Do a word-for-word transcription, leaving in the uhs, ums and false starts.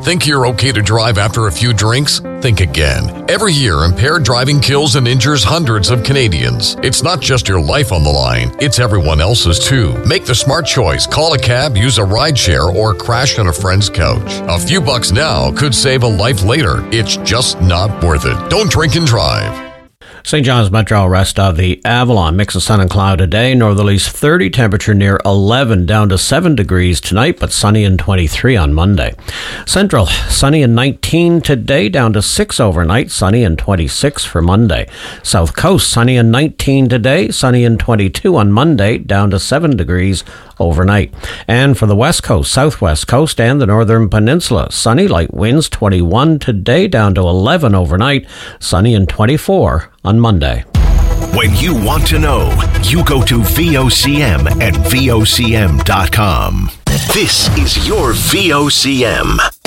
Think you're okay to drive after a few drinks? Think again. Every year, impaired driving kills and injures hundreds of Canadians. It's not just your life on the line, it's everyone else's too. Make the smart choice. Call a cab, use a rideshare, or crash on a friend's couch. A few bucks now could save a life later. It's just not worth it. Don't drink and drive. Saint John's Metro rest of the Avalon. Mix of sun and cloud today. Northerlies thirty, temperature near eleven, down to seven degrees tonight, but sunny and twenty-three on Monday. Central, sunny and nineteen today, down to six overnight, sunny and twenty-six for Monday. South Coast, sunny and nineteen today, sunny and twenty-two on Monday, down to seven degrees overnight. And for the West Coast, Southwest Coast, and the Northern Peninsula, sunny, light winds, twenty-one today, down to eleven overnight, sunny and twenty-four on Monday. When you want to know, you go to V O C M at V O C M dot com. This is your V O C M.